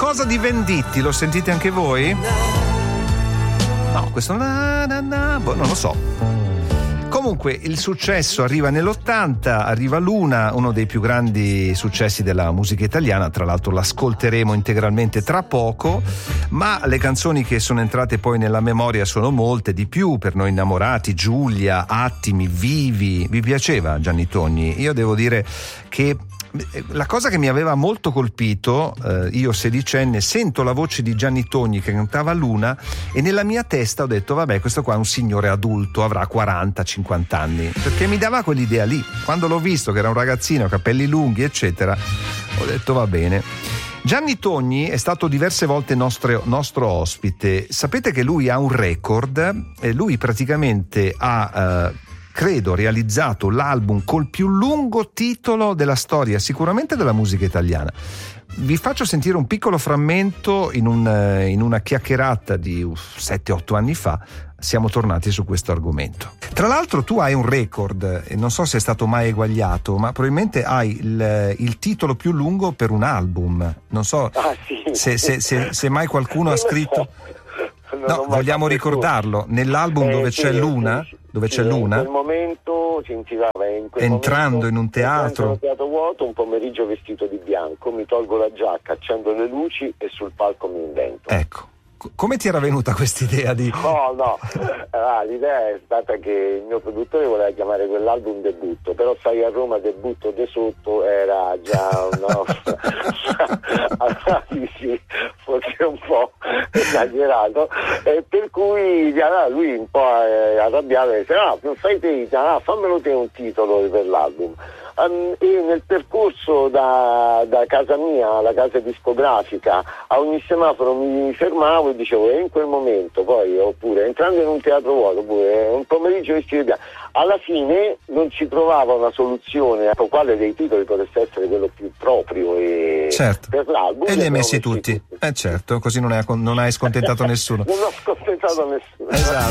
Qualcosa di Venditti, lo sentite anche voi? No, questo non lo so. Comunque il successo arriva nell'80, arriva Luna, uno dei più grandi successi della musica italiana, tra l'altro l'ascolteremo integralmente tra poco, ma le canzoni che sono entrate poi nella memoria sono molte di più per noi innamorati: Giulia, Attimi, Vivi. Vi piaceva Gianni Togni? Io devo dire che la cosa che mi aveva molto colpito, io sedicenne, sento la voce di Gianni Togni che cantava Luna e nella mia testa ho detto vabbè, questo qua è un signore adulto, avrà 40-50 anni, perché mi dava quell'idea lì. Quando l'ho visto che era un ragazzino, capelli lunghi eccetera, ho detto va bene. Gianni Togni è stato diverse volte nostro ospite. Sapete che lui ha un record e lui praticamente ha credo realizzato l'album col più lungo titolo della storia, sicuramente della musica italiana. Vi faccio sentire un piccolo frammento in una chiacchierata di 7-8 anni fa. Siamo tornati su questo argomento. Tra l'altro tu hai un record, e non so se è stato mai eguagliato, ma probabilmente hai il titolo più lungo per un album. Non so sì. se mai qualcuno ha scritto. No, vogliamo ricordarlo. Nell'album dove c'è Luna, dove c'è Luna, in quel momento si intitolava Entrando in un teatro. In un teatro vuoto, un pomeriggio vestito di bianco, mi tolgo la giacca, accendo le luci e sul palco mi invento. Ecco. Come ti era venuta quest'idea di... No, l'idea è stata che il mio produttore voleva chiamare quell'album Debutto, però sai, a Roma Debutto de sotto era già sì, forse un po' esagerato, e per cui lui un po' arrabbiato e disse fai te, fammelo te un titolo per l'album. E nel percorso da casa mia alla casa discografica a ogni semaforo mi fermavo e dicevo in quel momento, poi oppure entrando in un teatro vuoto, oppure un pomeriggio vestito di bianco. Alla fine non si trovava una soluzione a quale dei titoli potesse essere quello più proprio per l'album, e li hai messi tutti. Certo, così non hai scontentato nessuno. Non ho scontentato nessuno. Esatto.